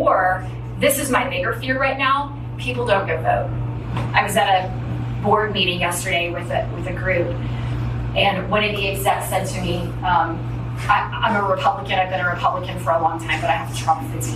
Or this is my bigger fear right now. People don't go vote. I was at a board meeting yesterday with a group, and one of the execs said to me, I'm a Republican. I've been a Republican for a long time, but I have Trump fatigue.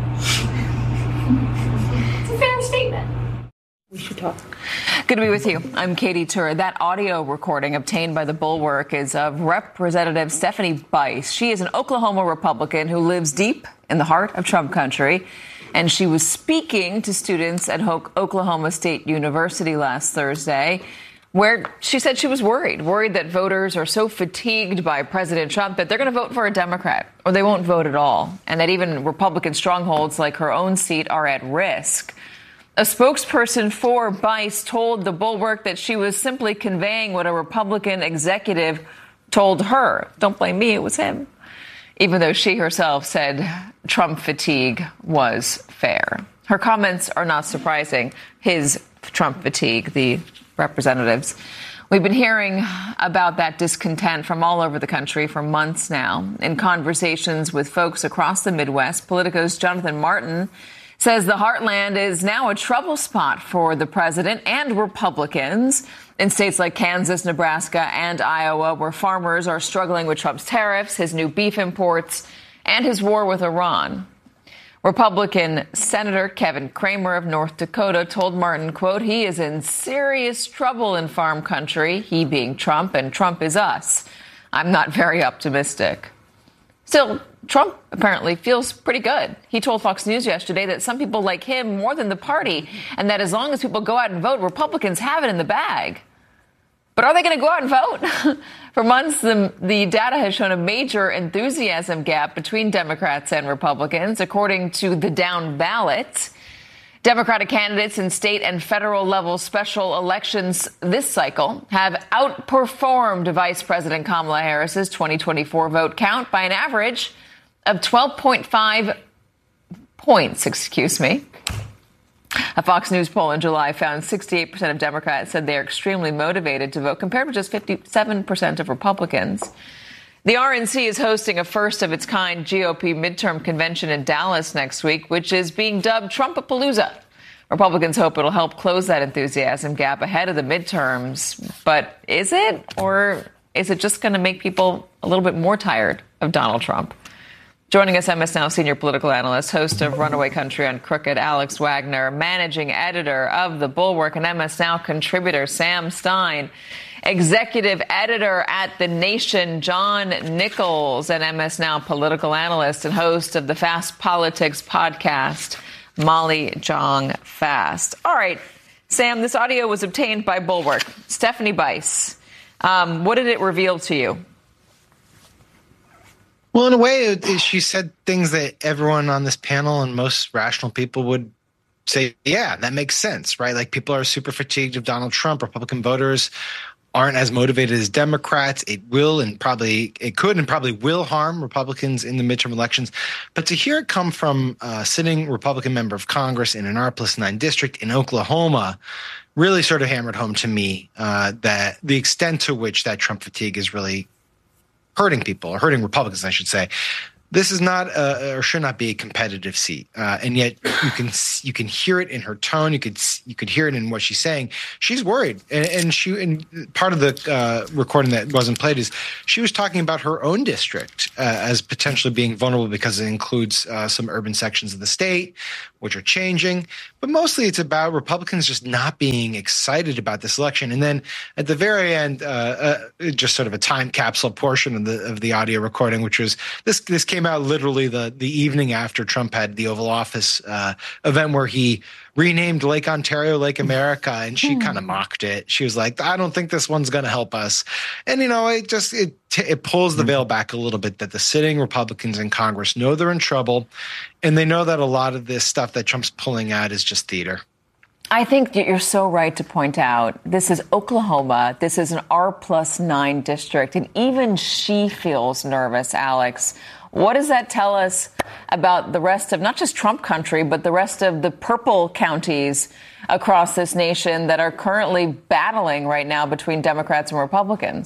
It's a fair statement. We should talk. Good to be with you. I'm Katie Tur. That audio recording obtained by the Bulwark is of Representative Stephanie Bice. She is an Oklahoma Republican who lives deep in the heart of Trump country. And she was speaking to students at Oklahoma State University last Thursday, where she said she was worried that voters are so fatigued by President Trump that they're going to vote for a Democrat or they won't vote at all, and that even Republican strongholds like her own seat are at risk. A spokesperson for Bice told the Bulwark that she was simply conveying what a Republican executive told her. Don't blame me, it was him. Even though she herself said Trump fatigue was fair. Her comments are not surprising. His Trump fatigue, the representatives. We've been hearing about that discontent from all over the country for months now. In conversations with folks across the Midwest, Politico's Jonathan Martin says the heartland is now a trouble spot for the president and Republicans in states like Kansas, Nebraska, and Iowa, where farmers are struggling with Trump's tariffs, his new beef imports, and his war with Iran. Republican Senator Kevin Cramer of North Dakota told Martin, quote, he is in serious trouble in farm country, he being Trump, and Trump is us. I'm not very optimistic. Still, Trump apparently feels pretty good. He told Fox News yesterday that some people like him more than the party, and that as long as people go out and vote, Republicans have it in the bag. But are they going to go out and vote? For months, the data has shown a major enthusiasm gap between Democrats and Republicans, according to the down ballot. Democratic candidates in state and federal level special elections this cycle have outperformed Vice President Kamala Harris's 2024 vote count by an average of 12.5 points, A Fox News poll in July found 68% of Democrats said they are extremely motivated to vote, compared with just 57% of Republicans. The RNC is hosting a first-of-its-kind GOP midterm convention in Dallas next week, which is being dubbed Trumpapalooza. Republicans hope it'll help close that enthusiasm gap ahead of the midterms. But is it? Or is it just going to make people a little bit more tired of Donald Trump? Joining us, MS Now senior political analyst, host of Runaway Country on Crooked, Alex Wagner, managing editor of The Bulwark, and MS Now contributor, Sam Stein, executive editor at The Nation, John Nichols, and MS Now political analyst and host of the Fast Politics podcast, Molly Jong Fast. All right, Sam, this audio was obtained by Bulwark. Stephanie Bice, what did it reveal to you? Well, in a way, she said things that everyone on this panel and most rational people would say, yeah, that makes sense, right? Like, people are super fatigued of Donald Trump. Republican voters aren't as motivated as Democrats. It could and probably will harm Republicans in the midterm elections. But to hear it come from a sitting Republican member of Congress in Annapolis 9 district in Oklahoma really sort of hammered home to me that the extent to which that Trump fatigue is really hurting people, or hurting Republicans, I should say. This is not or should not be a competitive seat, and yet you can hear it in her tone. You could hear it in what she's saying. She's worried, and part of the recording that wasn't played is she was talking about her own district as potentially being vulnerable because it includes some urban sections of the state, which are changing. But mostly it's about Republicans just not being excited about this election. And then at the very end, just sort of a time capsule portion of the audio recording, which was this came out literally the evening after Trump had the Oval Office event where he renamed Lake Ontario Lake America, and she kind of mocked it. She was like, I don't think this one's going to help us. And, it pulls the veil back a little bit that the sitting Republicans in Congress know they're in trouble, and they know that a lot of this stuff that Trump's pulling out is just theater. I think you're so right to point out this is Oklahoma. This is an R+9 district, and even she feels nervous, Alex. What does that tell us about the rest of not just Trump country, but the rest of the purple counties across this nation that are currently battling right now between Democrats and Republicans?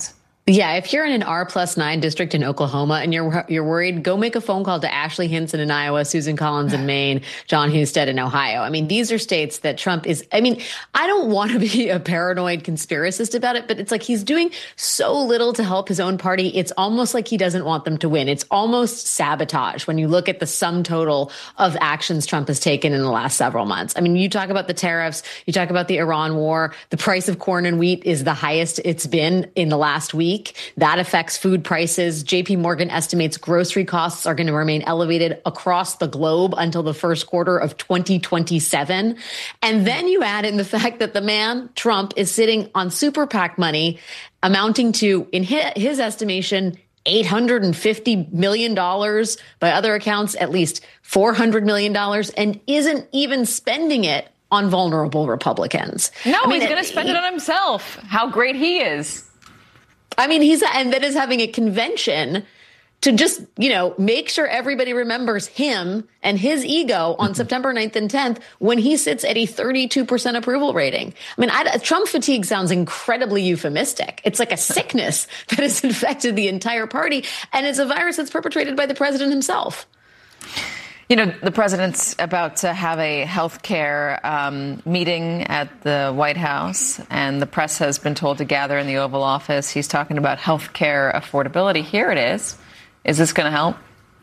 Yeah, if you're in an R+9 district in Oklahoma and you're worried, go make a phone call to Ashley Hinson in Iowa, Susan Collins in Maine, John Husted in Ohio. I mean, these are states that Trump is, I mean, I don't want to be a paranoid conspiracist about it, but it's like he's doing so little to help his own party. It's almost like he doesn't want them to win. It's almost sabotage when you look at the sum total of actions Trump has taken in the last several months. I mean, you talk about the tariffs, you talk about the Iran war, the price of corn and wheat is the highest it's been in the last week. That affects food prices. JP Morgan estimates grocery costs are going to remain elevated across the globe until the first quarter of 2027. And then you add in the fact that the man, Trump, is sitting on super PAC money amounting to, in his estimation, $850 million, by other accounts, at least $400 million, and isn't even spending it on vulnerable Republicans. No, he's going to spend it on himself. How great he is. I mean, and that is having a convention to just, make sure everybody remembers him and his ego on September 9th and 10th when he sits at a 32% approval rating. I mean, Trump fatigue sounds incredibly euphemistic. It's like a sickness that has infected the entire party, and it's a virus that's perpetrated by the president himself. The president's about to have a health care meeting at the White House, and the press has been told to gather in the Oval Office. He's talking about health care affordability. Here it is. Is this going to help?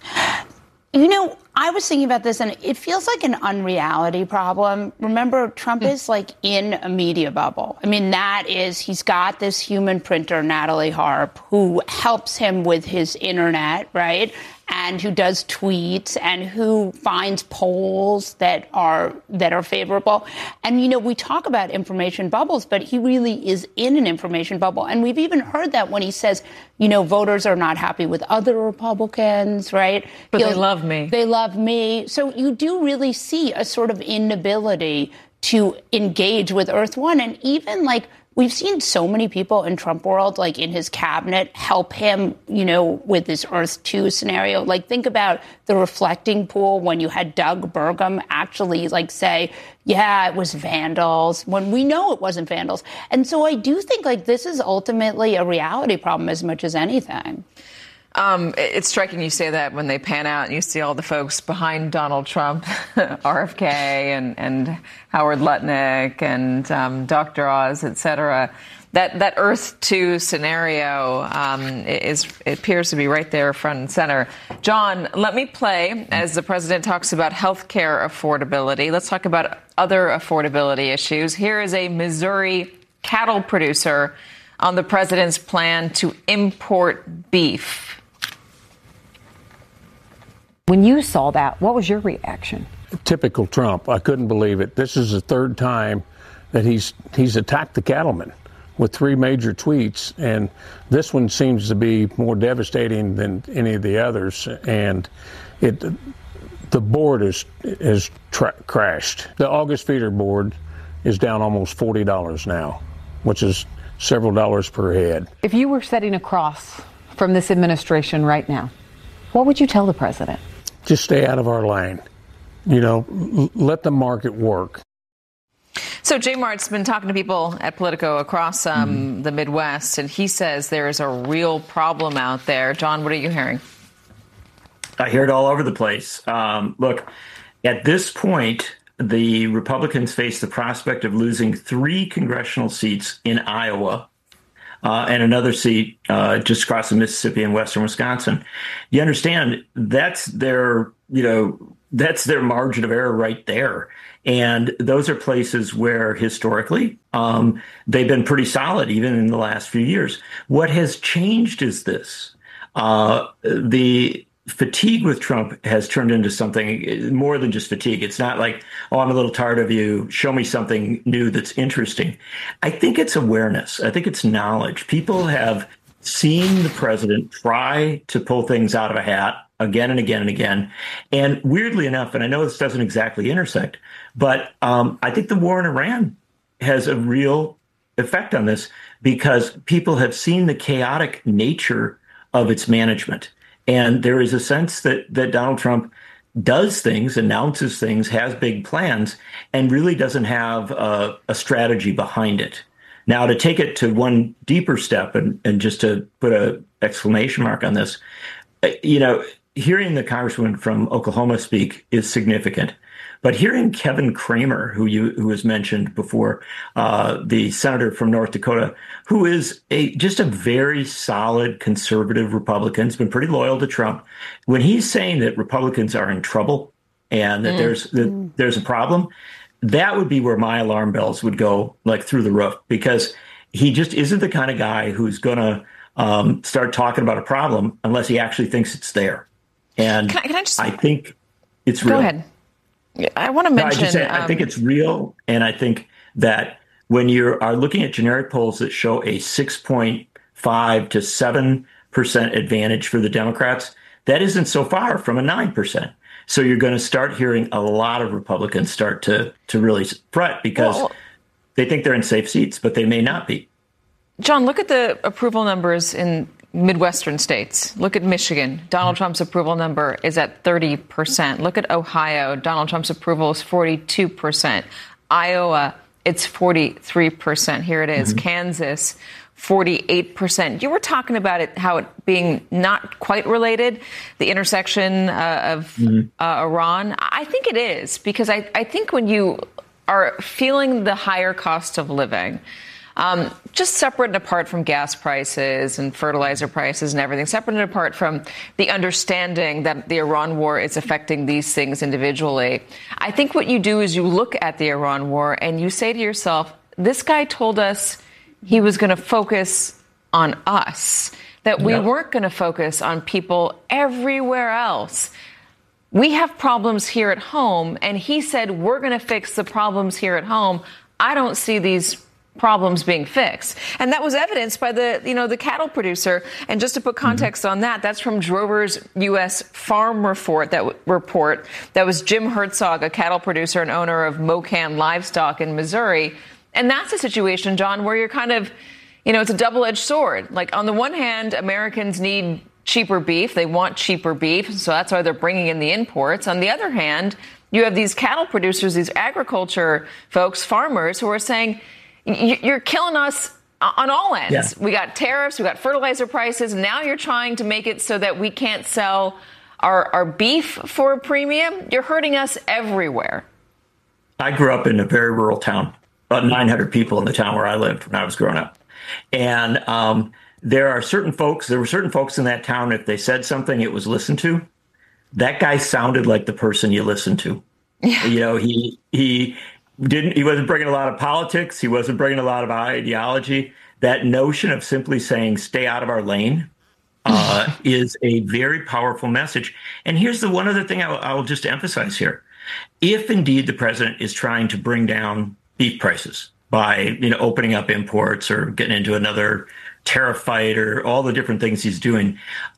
I was thinking about this, and it feels like an unreality problem. Remember, Trump is like in a media bubble. I mean, he's got this human printer, Natalie Harp, who helps him with his internet, right? And who does tweets and who finds polls that are favorable. And, we talk about information bubbles, but he really is in an information bubble. And we've even heard that when he says, voters are not happy with other Republicans, right? But they love me. They love me. So you do really see a sort of inability to engage with Earth One. And even we've seen so many people in Trump world, in his cabinet, help him, with this Earth 2 scenario. Think about the reflecting pool when you had Doug Burgum actually say, yeah, it was vandals, when we know it wasn't vandals. And so I do think this is ultimately a reality problem as much as anything. It's striking you say that when they pan out and you see all the folks behind Donald Trump, RFK and Howard Lutnick and Dr. Oz, et cetera. That Earth 2 scenario it appears to be right there front and center. John, let me play as the president talks about health care affordability. Let's talk about other affordability issues. Here is a Missouri cattle producer on the president's plan to import beef. When you saw that, what was your reaction? Typical Trump. I couldn't believe it. This is the third time that he's attacked the cattlemen with three major tweets, and this one seems to be more devastating than any of the others. And the board has crashed. The August feeder board is down almost $40 now, which is several dollars per head. If you were sitting across from this administration right now, what would you tell the president? Just stay out of our lane. Let the market work. So Jay Mart's been talking to people at Politico across the Midwest, and he says there is a real problem out there. John, what are you hearing? I hear it all over the place. Look, at this point, the Republicans face the prospect of losing 3 congressional seats in Iowa and another seat just across the Mississippi in western Wisconsin. You understand that's their margin of error right there. And those are places where historically they've been pretty solid, even in the last few years. What has changed is this. The fatigue with Trump has turned into something more than just fatigue. It's not like, oh, I'm a little tired of you. Show me something new that's interesting. I think it's awareness. I think it's knowledge. People have seen the president try to pull things out of a hat again and again and again. And weirdly enough, and I know this doesn't exactly intersect, but I think the war in Iran has a real effect on this because people have seen the chaotic nature of its management. And there is a sense that Donald Trump does things, announces things, has big plans, and really doesn't have a strategy behind it. Now, to take it to one deeper step and just to put an exclamation mark on this, hearing the congresswoman from Oklahoma speak is significant. But hearing Kevin Cramer, who was mentioned before, the senator from North Dakota, who is just a very solid conservative Republican, has been pretty loyal to Trump, when he's saying that Republicans are in trouble and that there's a problem, that would be where my alarm bells would go like through the roof, because he just isn't the kind of guy who's going to start talking about a problem unless he actually thinks it's there. And I think it's real. Go ahead. I want to mention. I think it's real, and I think that when you are looking at generic polls that show a 6.5 to 7% advantage for the Democrats, that isn't so far from a 9%. So you're going to start hearing a lot of Republicans start to really fret because they think they're in safe seats, but they may not be. John, look at the approval numbers in Midwestern states. Look at Michigan. Donald Trump's approval number is at 30%. Look at Ohio. Donald Trump's approval is 42%. Iowa, it's 43%. Here it is. Kansas, 48%. You were talking about it, how it being not quite related, the intersection of Iran. I think it is, because I think when you are feeling the higher cost of living, just separate and apart from gas prices and fertilizer prices and everything, separate and apart from the understanding that the Iran war is affecting these things individually, I think what you do is you look at the Iran war and you say to yourself, this guy told us he was going to focus on us, that we weren't going to focus on people everywhere else. We have problems here at home, and he said we're going to fix the problems here at home. I don't see these problems being fixed. And that was evidenced by the cattle producer. And just to put context on that, that's from Drover's U.S. Farm Report. That was Jim Herzog, a cattle producer and owner of Mocan Livestock in Missouri. And that's a situation, John, where you're kind of, it's a double-edged sword. Like, on the one hand, Americans need cheaper beef. They want cheaper beef. So that's why they're bringing in the imports. On the other hand, you have these cattle producers, these agriculture folks, farmers, who are saying, you're killing us on all ends. Yeah. We got tariffs, we got fertilizer prices. Now you're trying to make it so that we can't sell our beef for a premium. You're hurting us everywhere. I grew up in a very rural town, about 900 people in the town where I lived when I was growing up. And there were certain folks in that town, if they said something, it was listened to. That guy sounded like the person you listen to. Yeah. He wasn't bringing a lot of politics. He wasn't bringing a lot of ideology. That notion of simply saying, stay out of our lane, is a very powerful message. And here's the one other thing I will just emphasize here. If indeed the president is trying to bring down beef prices by, opening up imports or getting into another tariff fight or all the different things he's doing,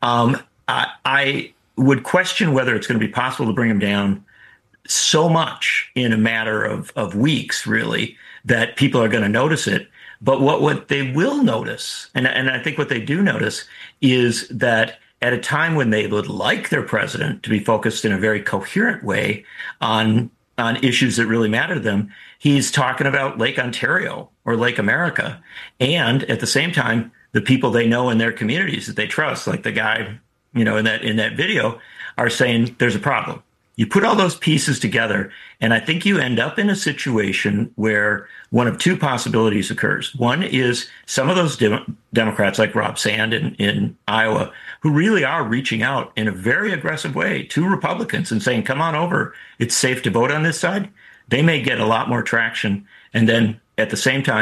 I would question whether it's going to be possible to bring him down so much in a matter of weeks, really, that people are going to notice it. But what they will notice, and I think what they do notice, is that at a time when they would like their president to be focused in a very coherent way on issues that really matter to them, he's talking about Lake Ontario or Lake America. And at the same time, the people they know in their communities that they trust, like the guy, in that video, are saying there's a problem. You put all those pieces together, and I think you end up in a situation where one of two possibilities occurs. One is some of those Democrats like Rob Sand in Iowa, who really are reaching out in a very aggressive way to Republicans and saying, come on over, it's safe to vote on this side. They may get a lot more traction. And then at the same time,